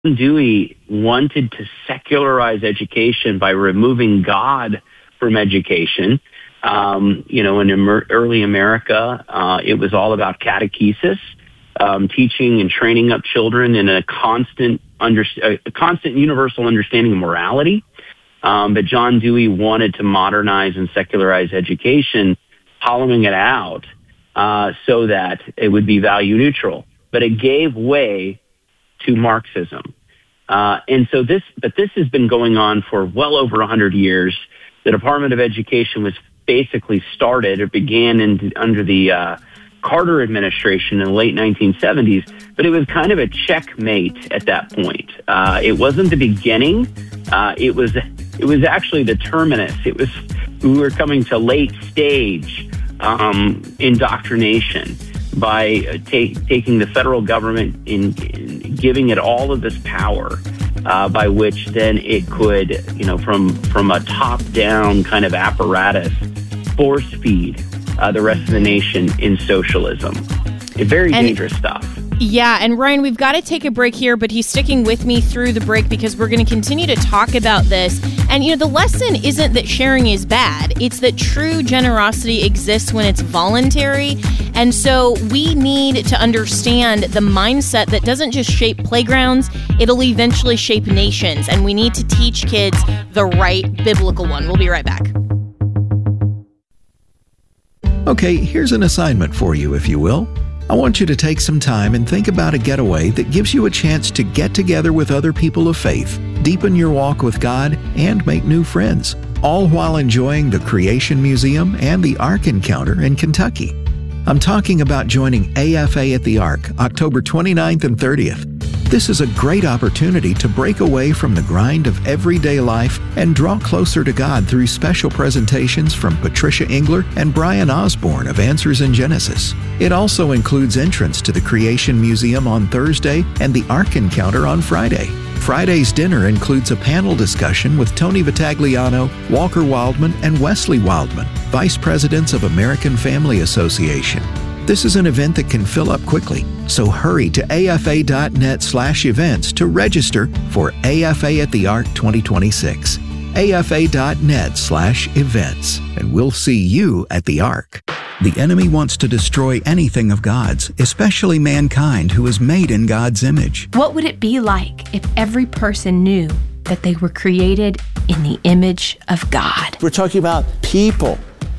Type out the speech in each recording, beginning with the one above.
Dewey wanted to secularize education by removing God from education. In early America, it was all about catechesis, teaching and training up children in a constant universal understanding of morality. But John Dewey wanted to modernize and secularize education, hollowing it out so that it would be value neutral. But it gave way to Marxism. This has been going on for well over 100 years. The Department of Education was basically began under the Carter administration in the late 1970s, but it was kind of a checkmate at that point. It wasn't the beginning. It was actually the terminus. We were coming to late stage indoctrination by taking the federal government in giving it all of this power, by which then it could, from a top-down kind of apparatus, force feed the rest of the nation in socialism. Very dangerous stuff. Yeah, and Ryan, we've got to take a break here, but he's sticking with me through the break because we're going to continue to talk about this. And, the lesson isn't that sharing is bad. It's that true generosity exists when it's voluntary. And so we need to understand the mindset that doesn't just shape playgrounds, it'll eventually shape nations. And we need to teach kids the right biblical one. We'll be right back. Okay, here's an assignment for you, if you will. I want you to take some time and think about a getaway that gives you a chance to get together with other people of faith, deepen your walk with God, and make new friends, all while enjoying the Creation Museum and the Ark Encounter in Kentucky. I'm talking about joining AFA at the Ark, October 29th and 30th. This is a great opportunity to break away from the grind of everyday life and draw closer to God through special presentations from Patricia Engler and Brian Osborne of Answers in Genesis. It also includes entrance to the Creation Museum on Thursday and the Ark Encounter on Friday. Friday's dinner includes a panel discussion with Tony Vitagliano, Walker Wildman, and Wesley Wildman, Vice Presidents of American Family Association. This is an event that can fill up quickly, so hurry to afa.net/events to register for AFA at the Ark 2026. afa.net/events, and we'll see you at the Ark. The enemy wants to destroy anything of God's, especially mankind who is made in God's image. What would it be like if every person knew that they were created in the image of God? We're talking about people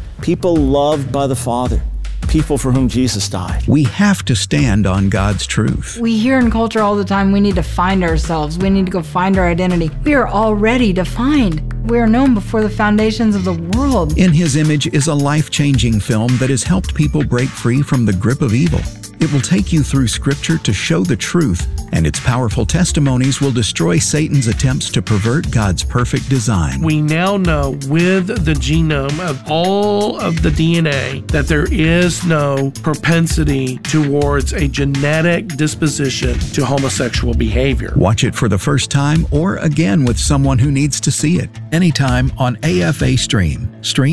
loved by the Father. People for whom Jesus died. We have to stand on God's truth. We hear in culture all the time, we need to find ourselves. We need to go find our identity. We are already defined. We are known before the foundations of the world. In His Image is a life-changing film that has helped people break free from the grip of evil. It will take you through Scripture to show the truth, and its powerful testimonies will destroy Satan's attempts to pervert God's perfect design. We now know with the genome of all of the DNA that there is no propensity towards a genetic disposition to homosexual behavior. Watch it for the first time or again with someone who needs to see it. Anytime on AFA Stream.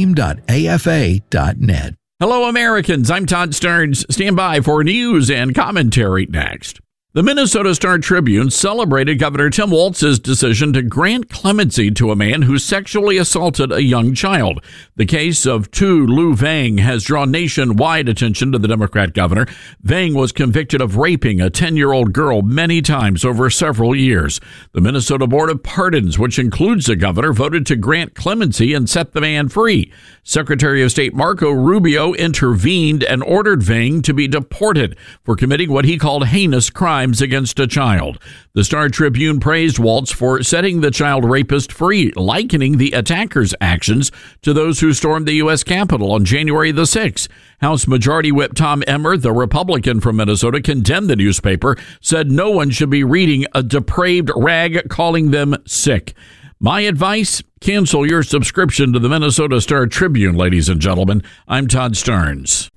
Stream.afa.net. Hello, Americans. I'm Todd Stearns. Stand by for news and commentary next. The Minnesota Star-Tribune celebrated Governor Tim Walz's decision to grant clemency to a man who sexually assaulted a young child. The case of Tu Lu Vang has drawn nationwide attention to the Democrat governor. Vang was convicted of raping a 10-year-old girl many times over several years. The Minnesota Board of Pardons, which includes the governor, voted to grant clemency and set the man free. Secretary of State Marco Rubio intervened and ordered Vang to be deported for committing what he called heinous crimes against a child. The Star-Tribune praised Walz for setting the child rapist free, likening the attacker's actions to those who stormed the U.S. Capitol on January the 6th. House Majority Whip Tom Emmer, the Republican from Minnesota, condemned the newspaper, said no one should be reading a depraved rag calling them sick. My advice, cancel your subscription to the Minnesota Star-Tribune, ladies and gentlemen. I'm Todd Stearns.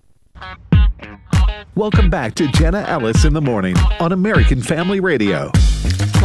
Welcome back to Jenna Ellis in the Morning on American Family Radio.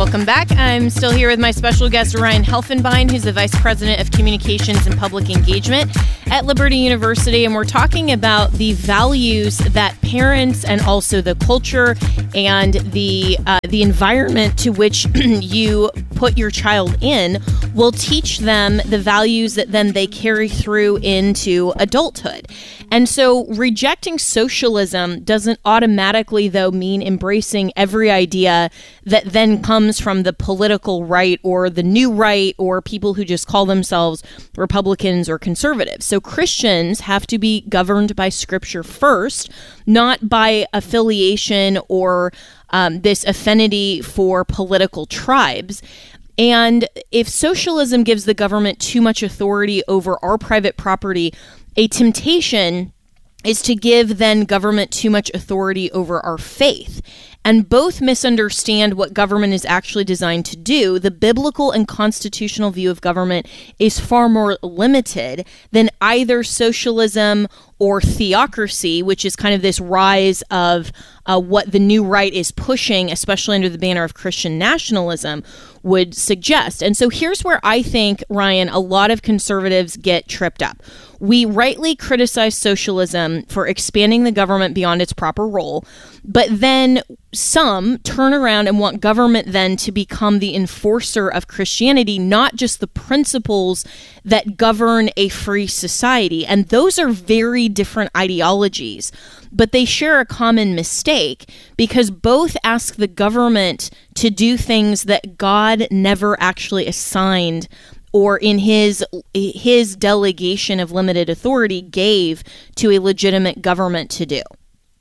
Welcome back. I'm still here with my special guest, Ryan Helfenbein, who's the Vice President of Communications and Public Engagement at Liberty University. And we're talking about the values that parents and also the culture and the environment to which you put your child in will teach them the values that then they carry through into adulthood. And so rejecting socialism doesn't automatically, though, mean embracing every idea that then comes from the political right or the new right or people who just call themselves Republicans or conservatives. So Christians have to be governed by Scripture first, not by affiliation or this affinity for political tribes. And if socialism gives the government too much authority over our private property, a temptation is to give then government too much authority over our faith. And both misunderstand what government is actually designed to do. The biblical and constitutional view of government is far more limited than either socialism or theocracy, which is kind of this rise of what the new right is pushing, especially under the banner of Christian nationalism, would suggest. And so here's where I think, Ryan, a lot of conservatives get tripped up. We rightly criticize socialism for expanding the government beyond its proper role, but then some turn around and want government then to become the enforcer of Christianity, not just the principles that govern a free society. And those are very different ideologies, but they share a common mistake because both ask the government to do things that God never actually assigned or in his delegation of limited authority gave to a legitimate government to do.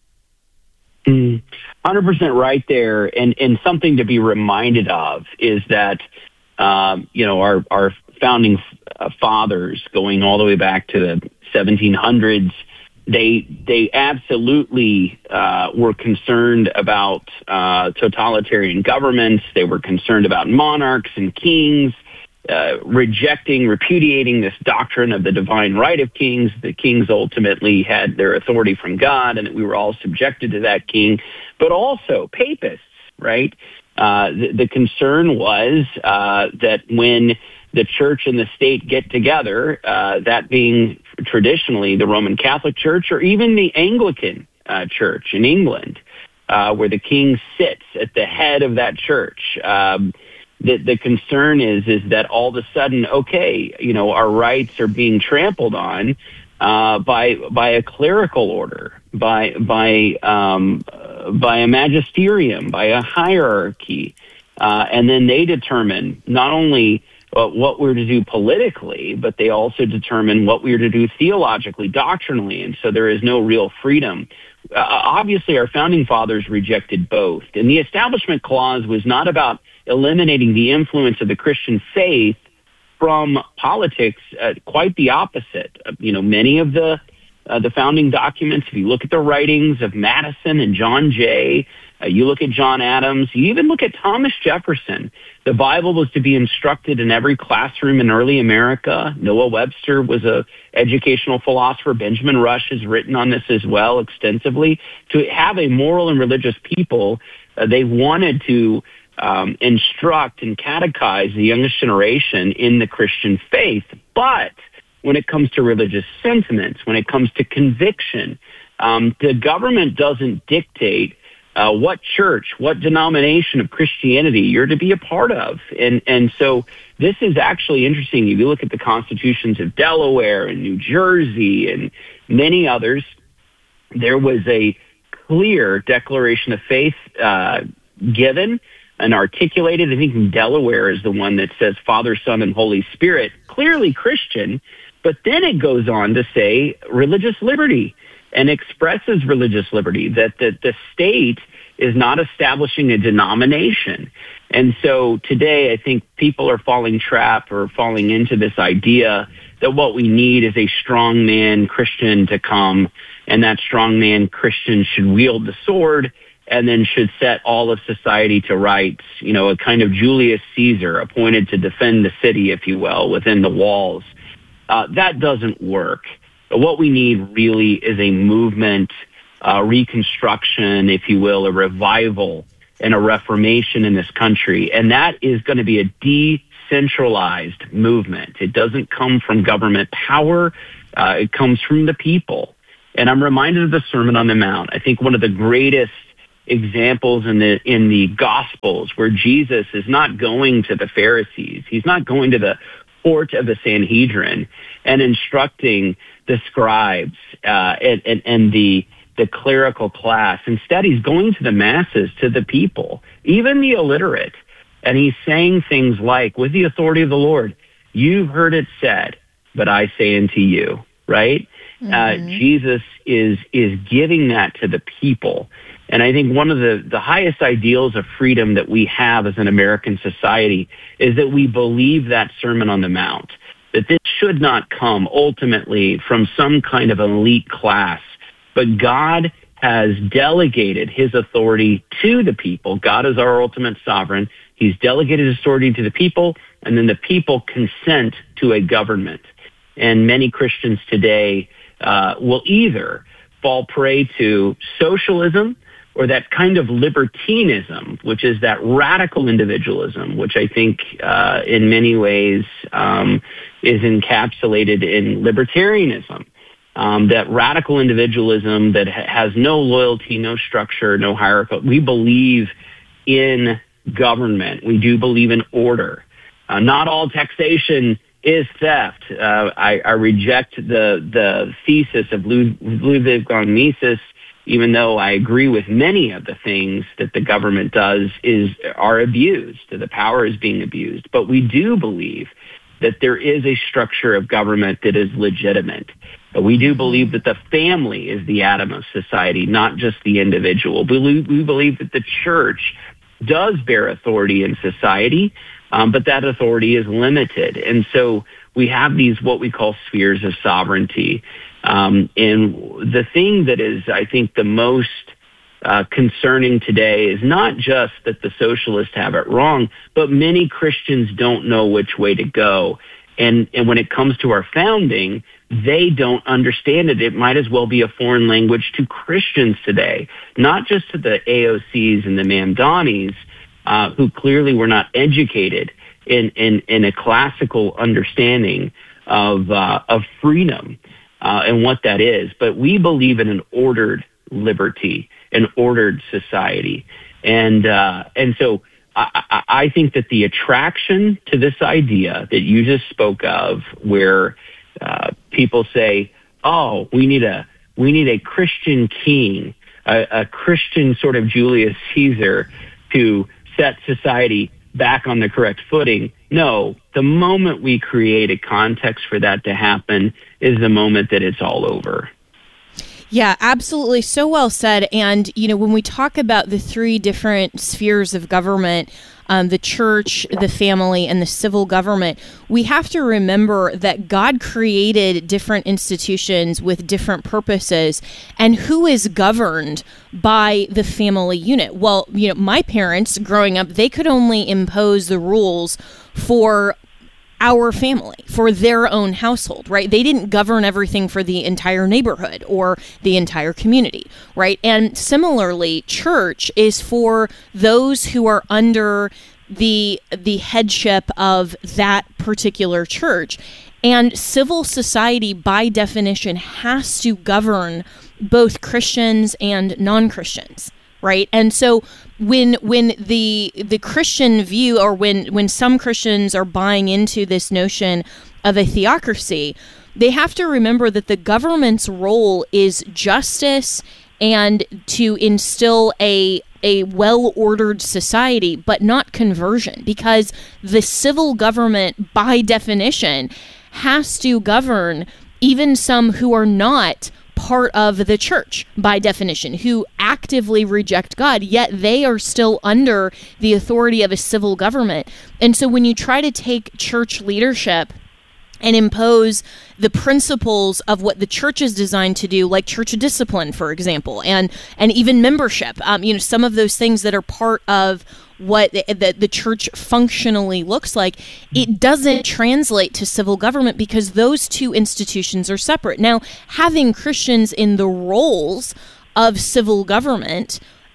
100% right there. And something to be reminded of is that, our founding fathers going all the way back to the 1700s, they absolutely were concerned about totalitarian governments. They were concerned about monarchs and kings, repudiating this doctrine of the divine right of kings. The kings ultimately had their authority from God, and that we were all subjected to that king. But also papists, right? The concern was that when the church and the state get together, that being traditionally the Roman Catholic Church or even the Anglican Church in England, where the king sits at the head of that church. The concern is that all of a sudden, our rights are being trampled on by a clerical order, by a magisterium, by a hierarchy, and then they determine not only what we're to do politically, but they also determine what we're to do theologically, doctrinally, and so there is no real freedom. Obviously, our founding fathers rejected both, and the Establishment Clause was not about eliminating the influence of the Christian faith from politics. Quite the opposite. Many of the founding documents, if you look at the writings of Madison and John Jay, you look at John Adams, you even look at Thomas Jefferson. The Bible was to be instructed in every classroom in early America. Noah Webster was an educational philosopher. Benjamin Rush has written on this as well extensively. To have a moral and religious people, they wanted to instruct and catechize the youngest generation in the Christian faith. But when it comes to religious sentiments, when it comes to conviction, the government doesn't dictate what church, what denomination of Christianity you're to be a part of. And so this is actually interesting. If you look at the constitutions of Delaware and New Jersey and many others, there was a clear declaration of faith given and articulated. I think in Delaware is the one that says Father, Son, and Holy Spirit, clearly Christian, but then it goes on to say religious liberty and expresses religious liberty, that the state is not establishing a denomination. And so today I think people are falling into this idea that what we need is a strong man Christian to come, and that strong man Christian should wield the sword and then should set all of society to rights, a kind of Julius Caesar appointed to defend the city, if you will, within the walls. That doesn't work. What we need really is a movement, reconstruction, if you will, a revival and a reformation in this country. And that is going to be a decentralized movement. It doesn't come from government power. It comes from the people. And I'm reminded of the Sermon on the Mount. I think one of the greatest examples in the Gospels where Jesus is not going to the Pharisees. He's not going to the court of the Sanhedrin and instructing the scribes and the clerical class. Instead, he's going to the masses, to the people, even the illiterate. And he's saying things like, with the authority of the Lord, you've heard it said, but I say unto you, right? Jesus is giving that to the people. And I think one of the highest ideals of freedom that we have as an American society is that we believe that Sermon on the Mount, that this should not come ultimately from some kind of elite class, but God has delegated his authority to the people. God is our ultimate sovereign. He's delegated his authority to the people, and then the people consent to a government. And many Christians today will either fall prey to socialism or that kind of libertinism, which is that radical individualism, which I think in many ways is encapsulated in libertarianism. That radical individualism that has no loyalty, no structure, no hierarchy. We believe in government. We do believe in order. Not all taxation is theft. I reject the thesis of Ludwig von Mises, even though I agree with many of the things that the government does are abused. The power is being abused. But we do believe that there is a structure of government that is legitimate. But we do believe that the family is the atom of society, not just the individual. We believe that the church does bear authority in society, but that authority is limited. And so we have these what we call spheres of sovereignty. And the thing that is, I think, the most concerning today is not just that the socialists have it wrong, but many Christians don't know which way to go. And when it comes to our founding, they don't understand it. It might as well be a foreign language to Christians today, not just to the AOCs and the Mamdanis, who clearly were not educated in a classical understanding of freedom and what that is. But we believe in an ordered liberty, an ordered society. And so I think that the attraction to this idea that you just spoke of, where people say, "Oh, we need a Christian king, a Christian sort of Julius Caesar to set society back on the correct footing." No, the moment we create a context for that to happen is the moment that it's all over. Yeah, absolutely. So well said. And, when we talk about the three different spheres of government, the church, the family, and the civil government, we have to remember that God created different institutions with different purposes. And who is governed by the family unit? Well, my parents growing up, they could only impose the rules for our family, for their own household, right? They didn't govern everything for the entire neighborhood or the entire community, right? And similarly, church is for those who are under the headship of that particular church. And civil society, by definition, has to govern both Christians and non-Christians, right? And so when the Christian view, or when some Christians are buying into this notion of a theocracy, they have to remember that the government's role is justice and to instill a well-ordered society, but not conversion, because the civil government, by definition, has to govern even some who are not part of the church, by definition, who actively reject God, yet they are still under the authority of a civil government. And so when you try to take church leadership and impose the principles of what the church is designed to do, like church discipline, for example, and even membership, some of those things that are part of what the church functionally looks like, it doesn't translate to civil government because those two institutions are separate. Now, having Christians in the roles of civil government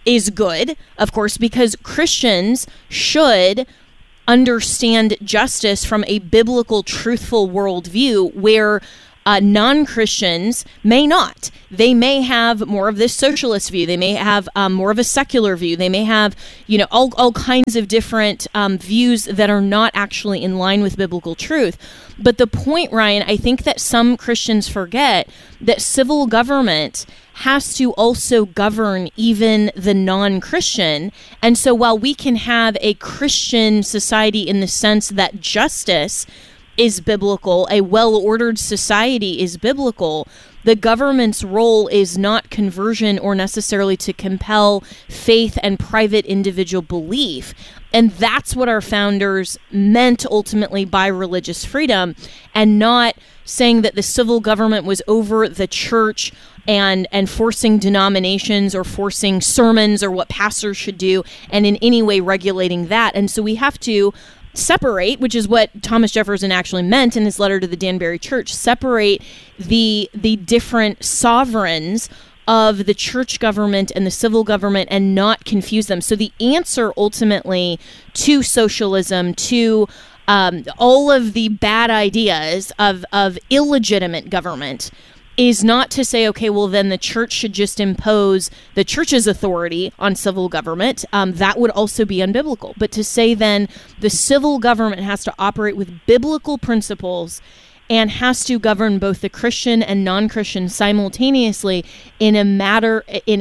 is good, of course, because Christians should understand justice from a biblical, truthful worldview where non-Christians may not. They may have more of this socialist view. They may have more of a secular view. They may have, all kinds of different views that are not actually in line with biblical truth. But the point, Ryan, I think that some Christians forget that civil government has to also govern even the non-Christian. And so while we can have a Christian society in the sense that justice is biblical, a well-ordered society is biblical, the government's role is not conversion or necessarily to compel faith and private individual belief. And that's what our founders meant ultimately by religious freedom, and not saying that the civil government was over the church and forcing denominations or forcing sermons or what pastors should do and in any way regulating that. And so we have to separate, which is what Thomas Jefferson actually meant in his letter to the Danbury Church, separate the different sovereigns of the church government and the civil government and not confuse them. So the answer ultimately to socialism, to all of the bad ideas of illegitimate government, is not to say, okay, well, then the church should just impose the church's authority on civil government. That would also be unbiblical. But to say then the civil government has to operate with biblical principles and has to govern both the Christian and non-Christian simultaneously in a manner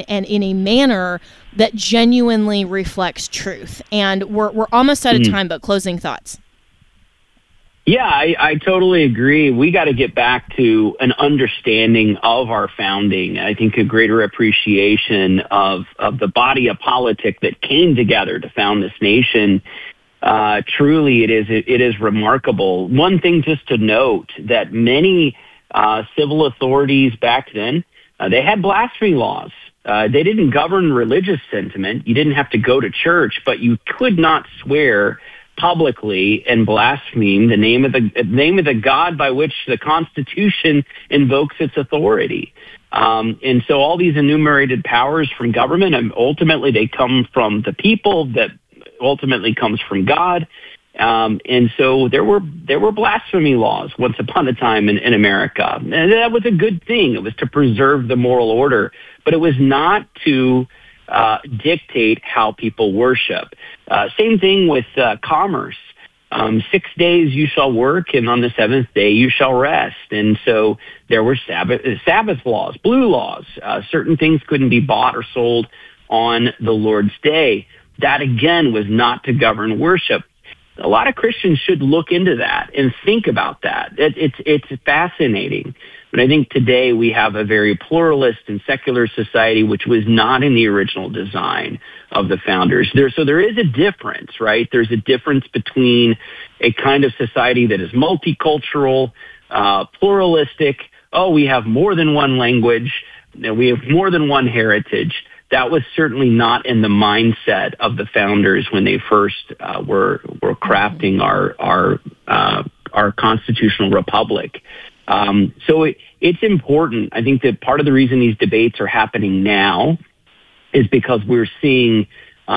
that genuinely reflects truth. And we're almost out of time, but closing thoughts. Yeah, I totally agree. We got to get back to an understanding of our founding. I think a greater appreciation of the body of politic that came together to found this nation. Truly, it is remarkable. One thing just to note, that many civil authorities back then, they had blasphemy laws. They didn't govern religious sentiment. You didn't have to go to church, but you could not swear publicly and blaspheme the name of the God by which the Constitution invokes its authority. And so all these enumerated powers from government, and ultimately they come from the people, that ultimately comes from God. And so there were blasphemy laws once upon a time in America. And that was a good thing. It was to preserve the moral order, but it was not to dictate how people worship. Same thing with commerce. 6 days you shall work, and on the seventh day you shall rest. And so there were Sabbath laws, blue laws. Certain things couldn't be bought or sold on the Lord's day. That, again, was not to govern worship. A lot of Christians should look into that and think about that. It's fascinating. But I think today we have a very pluralist and secular society, which was not in the original design of the founders. So there is a difference, right? There's a difference between a kind of society that is multicultural, pluralistic. Oh, we have more than one language. We have more than one heritage. That was certainly not in the mindset of the founders when they first were crafting our constitutional republic. So it's important. I think that part of the reason these debates are happening now is because we're seeing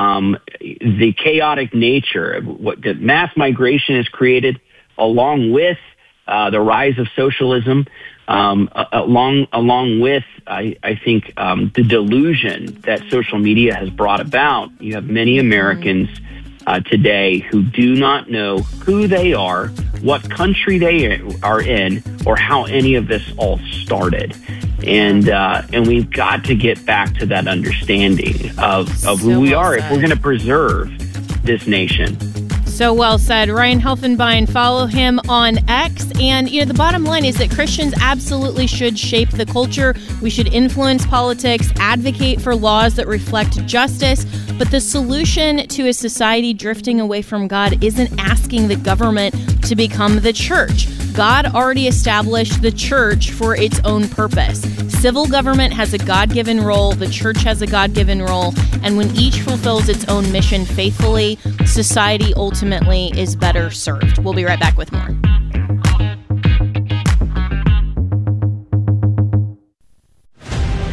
the chaotic nature, what the mass migration has created, along with the rise of socialism, along with, I think, the delusion that social media has brought about. You have many Americans today who do not know who they are, what country they are in, or how any of this all started. And we've got to get back to that understanding of who we are if we're going to preserve this nation. So well said. Ryan Helfenbein, follow him on X. And, the bottom line is that Christians absolutely should shape the culture. We should influence politics, advocate for laws that reflect justice. But the solution to a society drifting away from God isn't asking the government to become the church. God already established the church for its own purpose. Civil government has a God-given role. The church has a God-given role. And when each fulfills its own mission faithfully, society ultimately is better served. We'll be right back with more.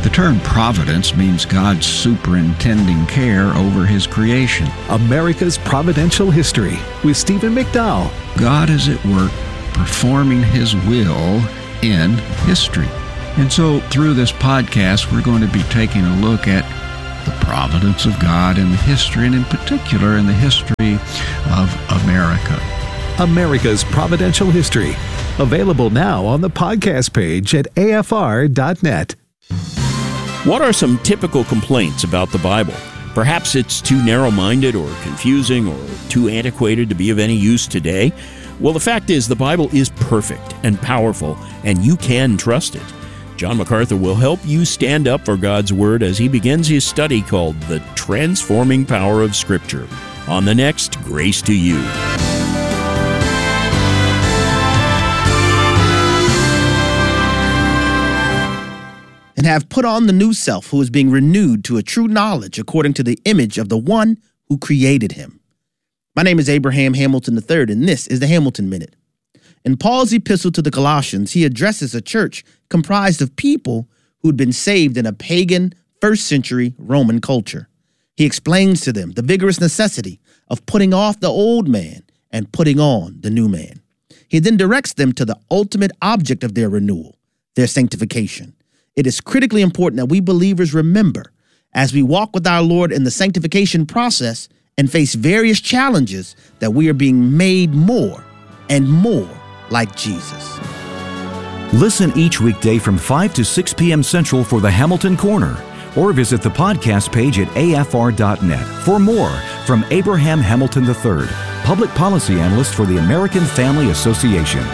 The term providence means God's superintending care over His creation. America's Providential History with Stephen McDowell. God is at work performing His will in history. And so through this podcast, we're going to be taking a look at the providence of God in the history, and in particular in the history of America. America's Providential History. Available now on the podcast page at afr.net. What are some typical complaints about the Bible? Perhaps it's too narrow-minded or confusing or too antiquated to be of any use today. Well, the fact is the Bible is perfect and powerful, and you can trust it. John MacArthur will help you stand up for God's Word as he begins his study called The Transforming Power of Scripture on the next Grace to You. And have put on the new self, who is being renewed to a true knowledge according to the image of the one who created him. My name is Abraham Hamilton III, and this is the Hamilton Minute. In Paul's epistle to the Colossians, he addresses a church comprised of people who had been saved in a pagan, first-century Roman culture. He explains to them the vigorous necessity of putting off the old man and putting on the new man. He then directs them to the ultimate object of their renewal, their sanctification. It is critically important that we believers remember, as we walk with our Lord in the sanctification process and face various challenges, that we are being made more and more like Jesus. Listen each weekday from 5 to 6 p.m. Central for the Hamilton Corner, or visit the podcast page at afr.net for more from Abraham Hamilton III, Public Policy Analyst for the American Family Association.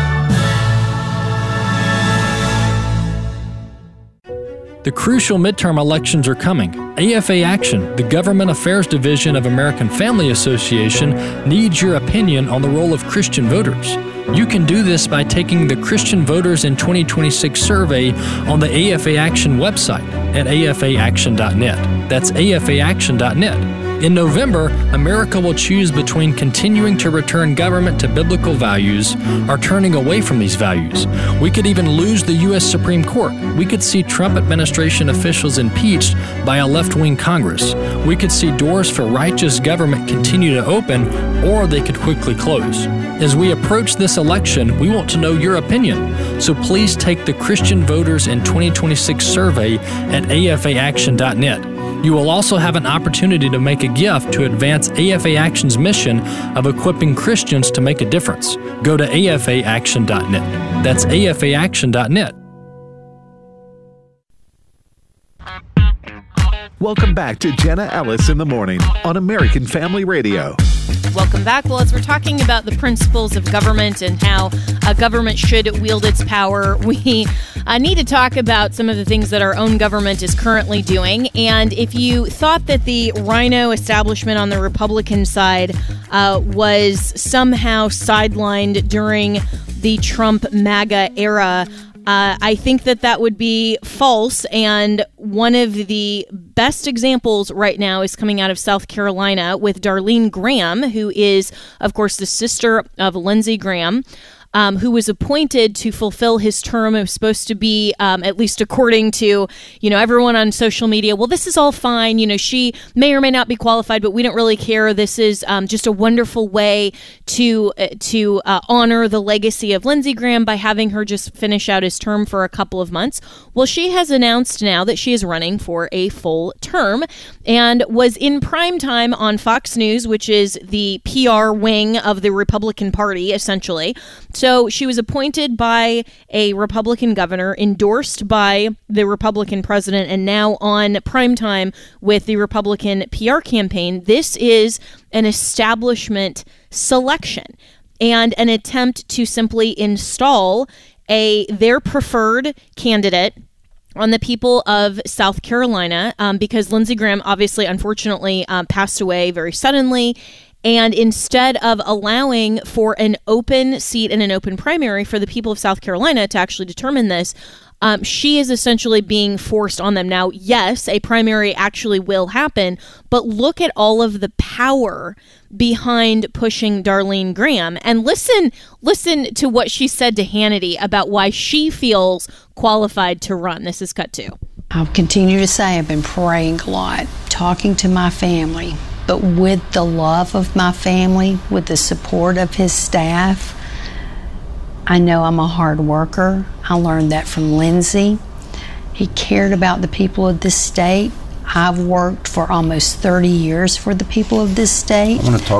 The crucial midterm elections are coming. AFA Action, the Government Affairs Division of American Family Association, needs your opinion on the role of Christian voters. You can do this by taking the Christian Voters in 2026 survey on the AFA Action website at afaaction.net. That's afaaction.net. In November, America will choose between continuing to return government to biblical values or turning away from these values. We could even lose the U.S. Supreme Court. We could see Trump administration officials impeached by a left-wing Congress. We could see doors for righteous government continue to open, or they could quickly close. As we approach this election, we want to know your opinion. So please take the Christian Voters in 2026 survey at afaaction.net. You will also have an opportunity to make a gift to advance AFA Action's mission of equipping Christians to make a difference. Go to afaaction.net. That's afaaction.net. Welcome back to Jenna Ellis in the Morning on American Family Radio. Welcome back. Well, as we're talking about the principles of government and how a government should wield its power, we need to talk about some of the things that our own government is currently doing. And if you thought that the Rhino establishment on the Republican side was somehow sidelined during the Trump MAGA era, I think that would be false, and one of the best examples right now is coming out of South Carolina with Darlene Graham, who is, of course, the sister of Lindsey Graham, who was appointed to fulfill his term. It was supposed to be, at least according to, everyone on social media, well, this is all fine. She may or may not be qualified, but we don't really care. This is just a wonderful way to honor the legacy of Lindsey Graham by having her just finish out his term for a couple of months. Well, she has announced now that she is running for a full term and was in prime time on Fox News, which is the PR wing of the Republican Party, essentially. So she was appointed by a Republican governor, endorsed by the Republican president, and now on primetime with the Republican PR campaign. This is an establishment selection and an attempt to simply install their preferred candidate on the people of South Carolina, because Lindsey Graham obviously, unfortunately, passed away very suddenly. And instead of allowing for an open seat and an open primary for the people of South Carolina to actually determine this, she is essentially being forced on them. Now, yes, a primary actually will happen, but look at all of the power behind pushing Darlene Graham. And listen to what she said to Hannity about why she feels qualified to run. This is cut 2. I'll continue to say I've been praying a lot, talking to my family, but with the love of my family, with the support of his staff. I know I'm a hard worker. I learned that from Lindsay. He cared about the people of this state. I've worked for almost 30 years for the people of this state.